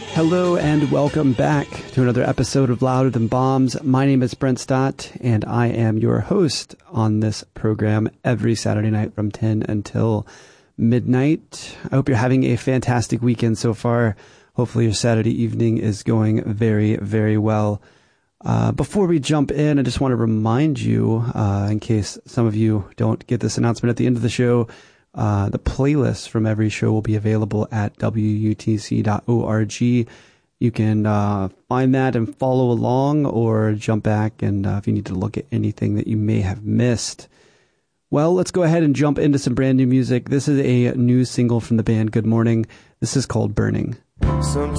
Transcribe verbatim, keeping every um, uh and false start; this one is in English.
Hello and welcome back to another episode of Louder Than Bombs. My name is Brent Stott and I am your host on this program every Saturday night from ten until midnight. I hope you're having a fantastic weekend so far. Hopefully your Saturday evening is going very, very well. Uh, before we jump in, I just want to remind you, uh, in case some of you don't get this announcement at the end of the show, Uh, the playlist from every show will be available at W U T C dot org. You can uh, find that and follow along or jump back and uh, if you need to look at anything that you may have missed. Well, let's go ahead and jump into some brand new music. This is a new single from the band Good Morning. This is called Burning. Sometimes